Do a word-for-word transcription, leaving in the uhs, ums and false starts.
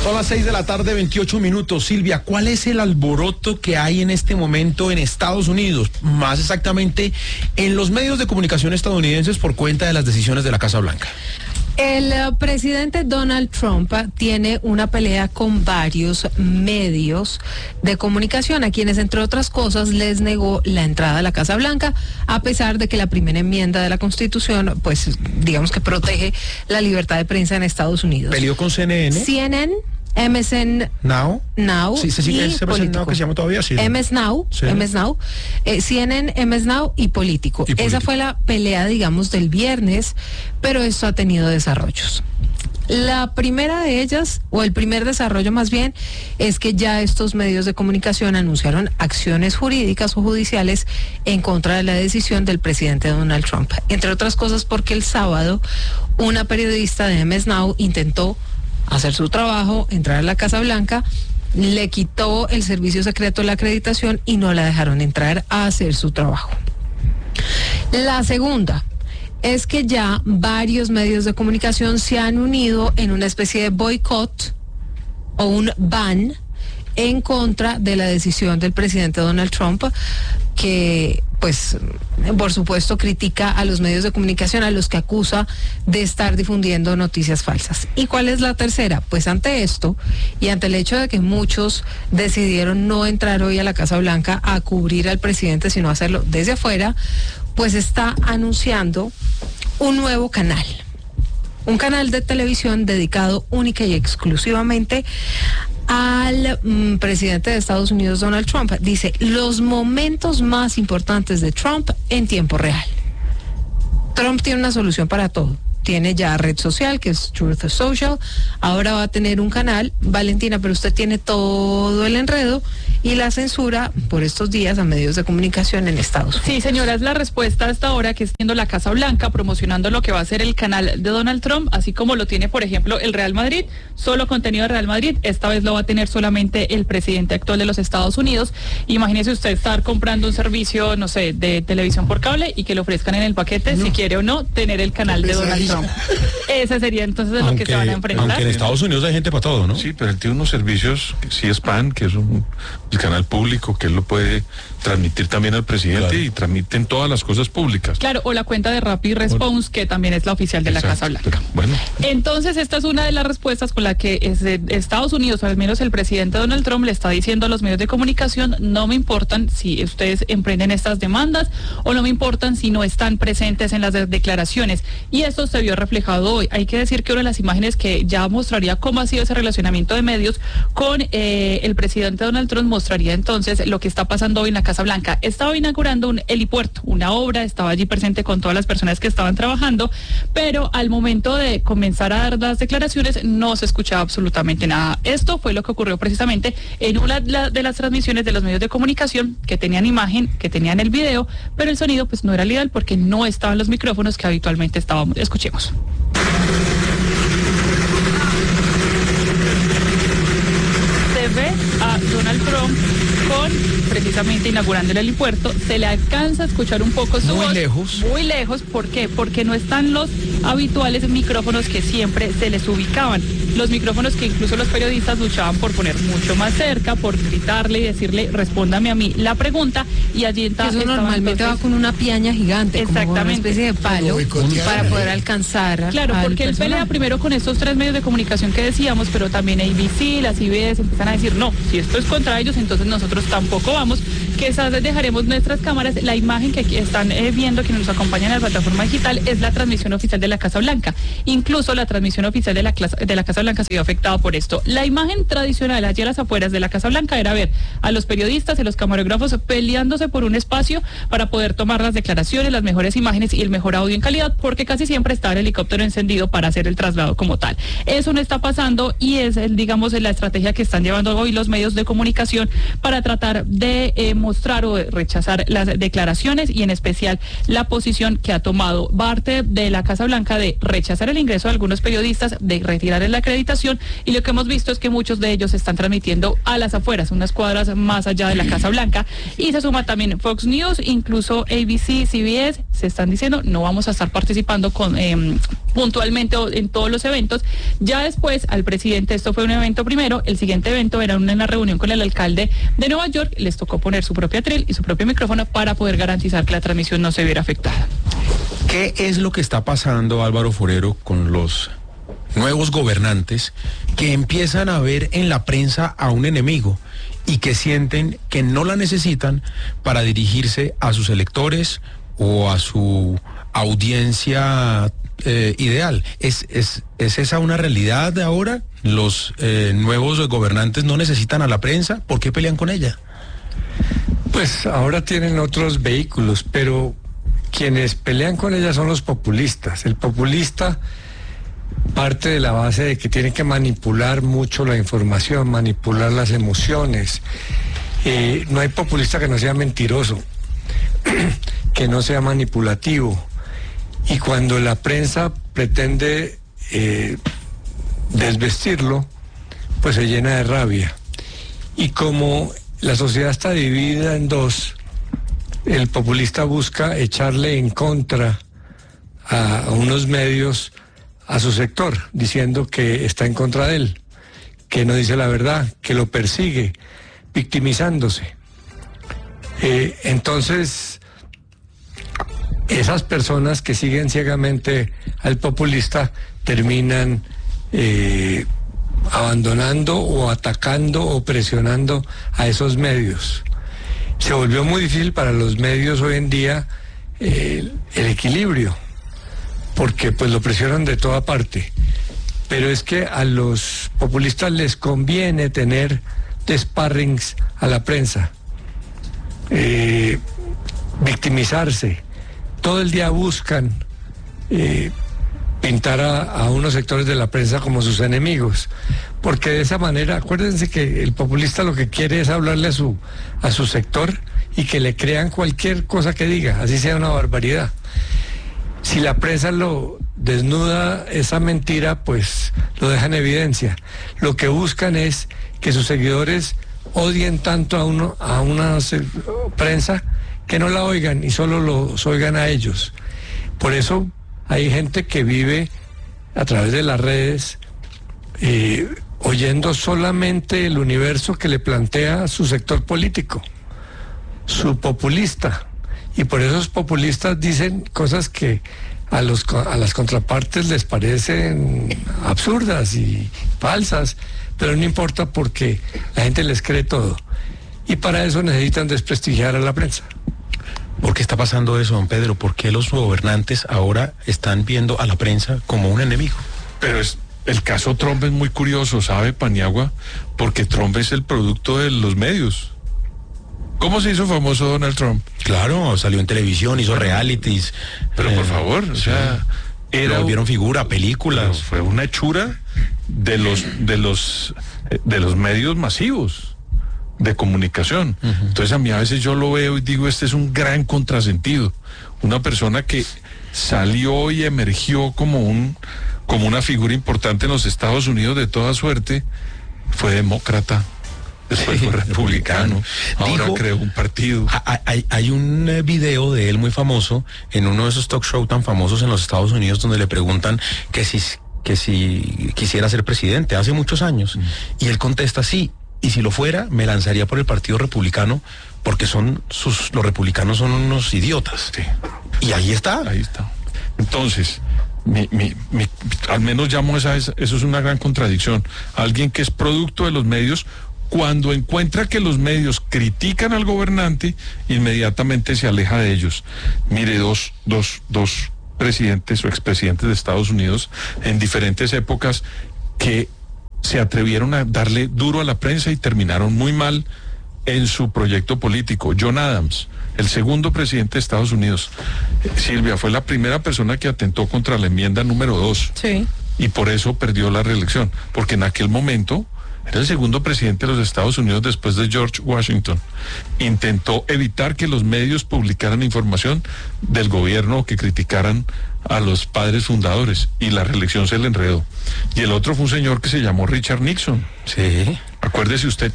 Son las seis de la tarde, veintiocho minutos. Silvia, ¿cuál es el alboroto que hay en este momento en Estados Unidos? Más exactamente, en los medios de comunicación estadounidenses por cuenta de las decisiones de la Casa Blanca. El uh, presidente Donald Trump uh, tiene una pelea con varios medios de comunicación a quienes, entre otras cosas, les negó la entrada a la Casa Blanca, a pesar de que la primera enmienda de la Constitución, pues, digamos que protege la libertad de prensa en Estados Unidos. ¿Peleó con C N N? C N N, M S N Now. Now. Sí, sí, sí, ese M S N Now que se llama todavía así. M S Now, sí. M S Now, eh, C N N, M S Now y Político. y Político. Esa fue la pelea, digamos, del viernes, pero esto ha tenido desarrollos. La primera de ellas, o el primer desarrollo más bien, es que ya estos medios de comunicación anunciaron acciones jurídicas o judiciales en contra de la decisión del presidente Donald Trump. Entre otras cosas porque el sábado una periodista de M S Now intentó hacer su trabajo, entrar a la Casa Blanca, le quitó el servicio secreto la acreditación y no la dejaron entrar a hacer su trabajo. La segunda es que ya varios medios de comunicación se han unido en una especie de boicot o un ban en contra de la decisión del presidente Donald Trump, que pues por supuesto critica a los medios de comunicación a los que acusa de estar difundiendo noticias falsas. ¿Y cuál es la tercera? Pues ante esto y ante el hecho de que muchos decidieron no entrar hoy a la Casa Blanca a cubrir al presidente, sino hacerlo desde afuera, pues está anunciando un nuevo canal. Un canal de televisión dedicado única y exclusivamente al mm, presidente de Estados Unidos, Donald Trump. Dice, los momentos más importantes de Trump en tiempo real. Trump tiene una solución para todo. Tiene ya red social, que es Truth Social. Ahora va a tener un canal. Valentina, pero usted tiene todo el enredo y la censura por estos días a medios de comunicación en Estados Unidos. Sí, señora, es la respuesta hasta ahora que está haciendo la Casa Blanca, promocionando lo que va a ser el canal de Donald Trump, así como lo tiene, por ejemplo, el Real Madrid, solo contenido de Real Madrid. Esta vez lo va a tener solamente el presidente actual de los Estados Unidos. Imagínese usted estar comprando un servicio, no sé, de televisión por cable y que le ofrezcan en el paquete, no. si quiere o no, tener el canal de Donald Trump. Ese sería entonces aunque, lo que se van a enfrentar. Aunque en Estados Unidos hay gente para todo, ¿no? Sí, pero él tiene unos servicios, sí es PAN, que es un el canal público, que él lo puede transmitir también al presidente, claro. Y transmiten todas las cosas públicas. Claro, o la cuenta de Rapid Response, que también es la oficial de Exacto, la Casa Blanca. Pero, bueno. Entonces, esta es una de las respuestas con la que es de Estados Unidos, o al menos el presidente Donald Trump, le está diciendo a los medios de comunicación, no me importan si ustedes emprenden estas demandas, o no me importan si no están presentes en las de- declaraciones. Y esto se vio reflejado hoy. Hay que decir que una de las imágenes que ya mostraría cómo ha sido ese relacionamiento de medios con eh, el presidente Donald Trump mostraría entonces lo que está pasando hoy en la Casa Blanca. Estaba inaugurando un helipuerto, una obra, estaba allí presente con todas las personas que estaban trabajando, pero al momento de comenzar a dar las declaraciones no se escuchaba absolutamente nada. Esto fue lo que ocurrió precisamente en una de las transmisiones de los medios de comunicación que tenían imagen, que tenían el video, pero el sonido pues no era el ideal porque no estaban los micrófonos que habitualmente estábamos. Escuchemos. Se ve a Donald Trump con precisamente inaugurando el helipuerto, se le alcanza a escuchar un poco su muy voz. lejos. Muy lejos, ¿por qué? Porque no están los habituales micrófonos que siempre se les ubicaban. Los micrófonos que incluso los periodistas luchaban por poner mucho más cerca, por gritarle y decirle, respóndame a mí la pregunta, y allí está. Eso normalmente entonces, va con una piaña gigante, exactamente, como una especie de palo para poder alcanzar. Claro, al porque él personaje. pelea primero con estos tres medios de comunicación que decíamos, pero también A B C, las C B S empiezan a decir, no, si esto es contra ellos, entonces nosotros tampoco vamos, que esas dejaremos nuestras cámaras. La imagen que aquí están eh, viendo, que nos acompañan en la plataforma digital, es la transmisión oficial de la Casa Blanca. Incluso la transmisión oficial de la, de la Casa Blanca se vio afectada por esto. La imagen tradicional allí a las afueras de la Casa Blanca era ver a los periodistas y los camarógrafos peleándose por un espacio para poder tomar las declaraciones, las mejores imágenes y el mejor audio en calidad, porque casi siempre está el helicóptero encendido para hacer el traslado como tal. Eso no está pasando y es, el, digamos, la estrategia que están llevando hoy los medios de comunicación para tratar de eh, mostrar o rechazar las declaraciones y en especial la posición que ha tomado parte de la Casa Blanca de rechazar el ingreso de algunos periodistas, de retirar la acreditación, y lo que hemos visto es que muchos de ellos se están transmitiendo a las afueras, unas cuadras más allá de la Casa Blanca, y se suma también Fox News, incluso A B C, C B S, se están diciendo no vamos a estar participando con eh, puntualmente en todos los eventos. Ya después al presidente, esto fue un evento primero, el siguiente evento era una reunión con el alcalde de Nueva York, les tocó poner su propia atril y su propio micrófono para poder garantizar que la transmisión no se viera afectada. ¿Qué es lo que está pasando, Álvaro Forero, con los nuevos gobernantes que empiezan a ver en la prensa a un enemigo y que sienten que no la necesitan para dirigirse a sus electores o a su audiencia eh, ideal? ¿Es, es, ¿Es esa una realidad de ahora? ¿Los eh, nuevos gobernantes no necesitan a la prensa? ¿Por qué pelean con ella? Pues ahora tienen otros vehículos, pero quienes pelean con ella son los populistas. El populista parte de la base de que tiene que manipular mucho la información, manipular las emociones. Eh, no hay populista que no sea mentiroso, que no sea manipulativo. Y cuando la prensa pretende eh, desvestirlo, pues se llena de rabia. Y como la sociedad está dividida en dos, el populista busca echarle en contra a, a unos medios a su sector, diciendo que está en contra de él, que no dice la verdad, que lo persigue, victimizándose. Eh, entonces, esas personas que siguen ciegamente al populista terminan eh, abandonando o atacando o presionando a esos medios. Se volvió muy difícil para los medios hoy en día eh, el equilibrio, porque pues lo presionan de toda parte. Pero es que a los populistas les conviene tener de sparrings a la prensa, eh, victimizarse. Todo el día buscan eh, pintar a, a unos sectores de la prensa como sus enemigos, porque de esa manera, acuérdense que el populista lo que quiere es hablarle a su, a su sector y que le crean cualquier cosa que diga, así sea una barbaridad. Si la prensa lo desnuda esa mentira, pues lo deja en evidencia. Lo que buscan es que sus seguidores odien tanto a, uno, a una prensa que no la oigan y solo los oigan a ellos. Por eso hay gente que vive a través de las redes eh, oyendo solamente el universo que le plantea su sector político, su populista. Y por eso los populistas dicen cosas que a, los, a las contrapartes les parecen absurdas y falsas, pero no importa porque la gente les cree todo. Y para eso necesitan desprestigiar a la prensa. ¿Por qué está pasando eso, don Pedro? ¿Por qué los gobernantes ahora están viendo a la prensa como un enemigo? Pero es, el caso Trump es muy curioso, ¿sabe, Paniagua? Porque Trump es el producto de los medios. ¿Cómo se hizo famoso Donald Trump? Claro, salió en televisión, hizo realities. Pero eh, por favor, o sea, era, lo volvieron figura, películas. Fue una hechura de los de los de los medios masivos de comunicación. Uh-huh. Entonces a mí a veces yo lo veo y digo, este es un gran contrasentido. Una persona que salió y emergió como un como una figura importante en los Estados Unidos de toda suerte, fue demócrata. Después fue republicano, ahora Dijo, creó un partido. Hay, hay un video de él muy famoso en uno de esos talk show tan famosos en los Estados Unidos donde le preguntan que si, que si quisiera ser presidente hace muchos años. Mm. Y él contesta sí, y si lo fuera me lanzaría por el Partido Republicano porque son sus, los republicanos son unos idiotas. Sí. Y ahí está. Ahí está. Entonces, mi, mi, mi, al menos llamo esa, eso es una gran contradicción. Alguien que es producto de los medios, cuando encuentra que los medios critican al gobernante, inmediatamente se aleja de ellos. Mire, dos, dos, dos presidentes o expresidentes de Estados Unidos en diferentes épocas que se atrevieron a darle duro a la prensa y terminaron muy mal en su proyecto político. John Adams, el segundo presidente de Estados Unidos. Silvia, fue la primera persona que atentó contra la enmienda número dos. Sí. Y por eso perdió la reelección, porque en aquel momento Era el segundo presidente de los Estados Unidos después de George Washington. Intentó evitar que los medios publicaran información del gobierno o que criticaran a los padres fundadores, y la reelección se le enredó. Y el otro fue un señor que se llamó Richard Nixon. Sí. Acuérdese usted